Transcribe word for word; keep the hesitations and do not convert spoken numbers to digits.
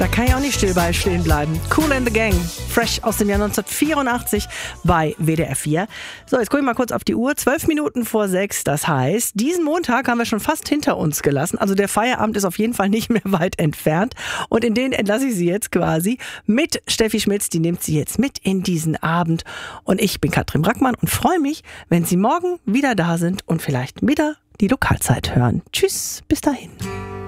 Da kann ich auch nicht still bei stehen bleiben. Kool and the Gang, fresh aus dem Jahr neunzehnhundertvierundachtzig bei W D R vier. So, jetzt gucke ich mal kurz auf die Uhr. Zwölf Minuten vor sechs, das heißt, diesen Montag haben wir schon fast hinter uns gelassen. Also der Feierabend ist auf jeden Fall nicht mehr weit entfernt. Und in den entlasse ich Sie jetzt quasi mit Steffi Schmitz. Die nimmt Sie jetzt mit in diesen Abend. Und ich bin Katrin Brackmann und freue mich, wenn Sie morgen wieder da sind und vielleicht wieder die Lokalzeit hören. Tschüss, bis dahin.